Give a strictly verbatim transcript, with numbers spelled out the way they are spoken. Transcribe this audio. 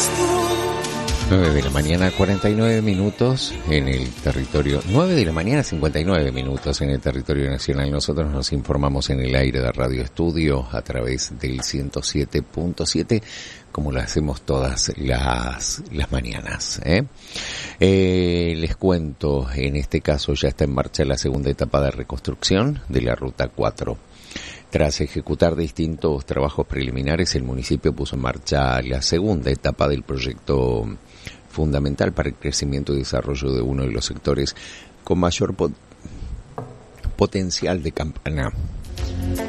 nueve de la mañana, cuarenta y nueve minutos en el territorio. nueve de la mañana, cincuenta y nueve minutos en el territorio nacional. Nosotros nos informamos en el aire de Radio Estudio a través del ciento siete punto siete, como lo hacemos todas las, las mañanas, ¿eh? Eh, les cuento, en este caso ya está en marcha la segunda etapa de reconstrucción de la Ruta cuatro. Tras ejecutar distintos trabajos preliminares, el municipio puso en marcha la segunda etapa del proyecto fundamental para el crecimiento y desarrollo de uno de los sectores con mayor pot- potencial de Campana.